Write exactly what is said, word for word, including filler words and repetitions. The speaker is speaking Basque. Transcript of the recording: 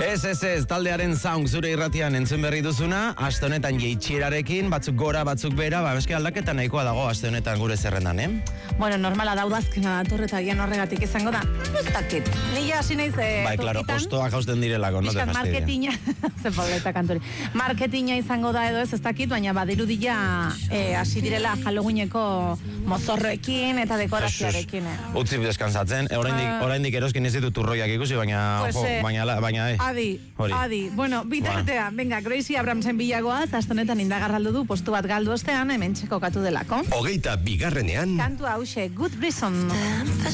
Ez, ez, ez, taldearen sound zure irratian entzun berri duzuna, aste honetan jeitxierarekin, batzuk gora, batzuk bera, ba, eske aldaketa nahikoa dago aste honetan gure zerrendan, eh? Bueno, normala daudazkena dator eta gian horregatik izango da. Ez dakit. Nila hasi naiz eh, bai, claro, ostoak jausten direlako, no te fastidia. Marketinga, ze pauleta kanturi. Marketinga izango da edo ez, ez dakit, baina badirudila eh, hasi direla Halloweeneko mozorrekin eta dekorazioarekin. Eh. Utzi deskansatzen, eh, oraindik, uh, oraindik eroskin ez ditut turroiak ikusi, baina, pues, jo, eh, baina, baina, eh. Adi, hori. Adi. Bueno, bitartea, ba. Venga, Gracie Abramsen bilagoaz, astonetan indagarraldu du postu bat galdu ostean, hemen txeko katu delako. Hogeita bigarrenean. Kantu hause, Good Reason.